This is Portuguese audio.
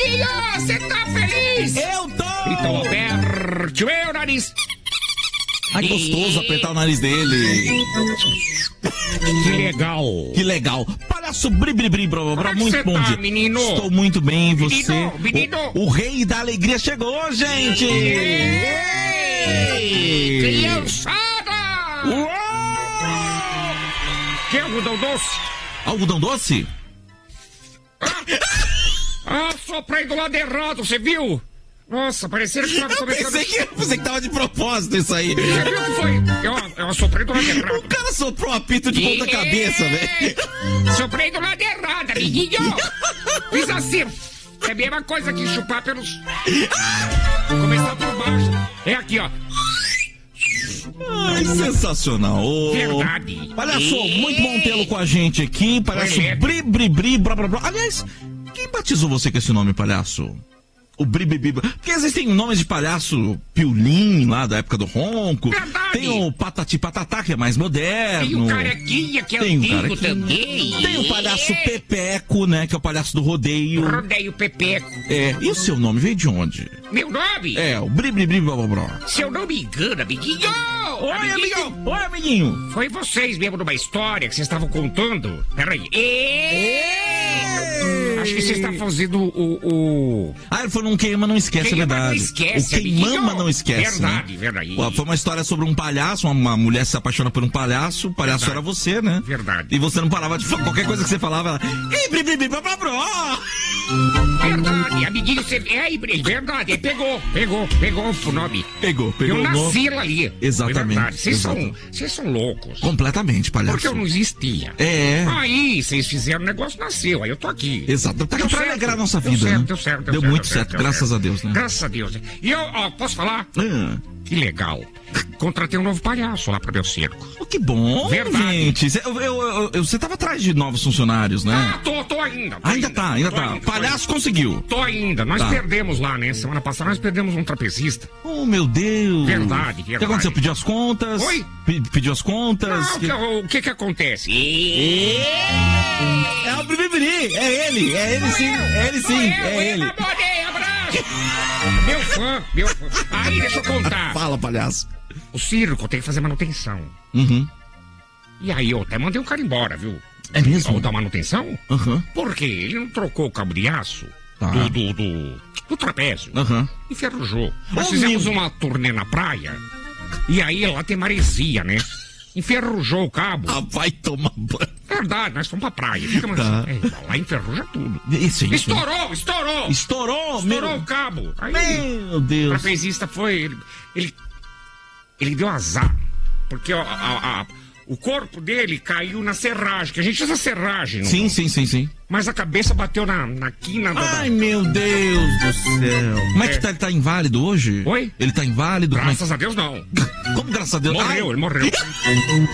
amiguinho, você tá feliz? Eu tô! Então aperte o meu nariz. Ai, gostoso apertar o nariz dele. Que legal. Que legal. Palhaço Bribri, Como é que muito você bom tá, dia. menino? Estou muito bem, e você? Menino. O rei da alegria chegou, gente. Ei, criançada! Uou! Quer algodão doce? Algodão doce? Soprei do lado errado, você viu? Nossa, parecia que tava começando... Pensei que tava de propósito isso aí. Você viu que foi? Eu soprei do lado errado. O cara soprou um apito de ponta cabeça, velho. Soprei do lado errado, amiguinho. Fiz assim. É a mesma coisa que chupar pelos... Começar por baixo. É aqui, ó. Ai, sensacional. Verdade. Palhaço, muito bom tê-lo com a gente aqui. Palhaço Bribri, blá. Aliás, quem batizou você com esse nome, palhaço? O Bribri. Porque existem nomes de palhaço Piulim, lá da época do Ronco. Verdade. Tem o Patati Patatá, que é mais moderno. Tem o Carequinha, que é antigo também. Tem o palhaço Pepeco, né, que é o palhaço do rodeio. Rodeio Pepeco. É, e o seu nome veio de onde? Meu nome? É, o Bribri, blá. Se eu não me engano, amiguinho. Oi, amiguinho. Oi, amiguinho. Foi vocês mesmo numa história que vocês estavam contando. Peraí. Acho que vocês estavam fazendo o... Ah, ele foi num Queima Não Esquece, é verdade. Não esquece, o Queimama Não Esquece, verdade, verdade. Foi uma história sobre um palhaço, uma mulher se apaixona por um palhaço, o palhaço verdade. Era você, né? Verdade. E você não parava de falar, qualquer coisa que você falava, ela... Verdade, amiguinho, você... É verdade, pegou o nome. Pegou eu o nasci nome. ali. Exatamente. Vocês são loucos. Completamente, palhaço. Porque eu não existia. É. Aí, vocês fizeram o negócio, nasceu, aí eu tô aqui. Exato, tá aqui pra alegrar a nossa vida, né? Deu certo. Deu muito certo, graças a Deus, né? Graças a Deus. E eu, posso falar? Que legal. Contratei um novo palhaço lá pro meu circo. Oh, que bom, verdade. Gente. Você tava atrás de novos funcionários, né? Tô ainda. Ainda tá. Palhaço conseguiu. Tô ainda. Nós perdemos lá, né? Semana passada nós perdemos um trapezista. Oh, meu Deus. Verdade. O que aconteceu? Pediu as contas? Oi? Pediu as contas? Não, o que acontece? É o Bribri. É ele sim. É ele. Abraço. Meu fã. Aí, deixa eu contar. Fala, palhaço. O circo tem que fazer manutenção. Uhum. E aí, eu até mandei o cara embora, viu? É mesmo? Da manutenção? Uhum. Por quê? Ele não trocou o cabo de aço do trapézio. Uhum. Enferrujou. Nós fizemos uma turnê na praia. E aí, lá tem maresia, né? Enferrujou o cabo. Vai tomar banho. Verdade, nós fomos pra praia. Ficamos assim, lá enferruja tudo. Isso. Estourou o cabo. Aí, meu Deus. O trapezista foi... Ele deu azar. Porque o corpo dele caiu na serragem, que a gente usa serragem. Não? Sim. Mas a cabeça bateu na quina Ai, meu Deus do céu. Como é que tá? Ele tá inválido hoje? Oi? Ele tá inválido? Graças a Deus, não. Como graças a Deus? Ele morreu.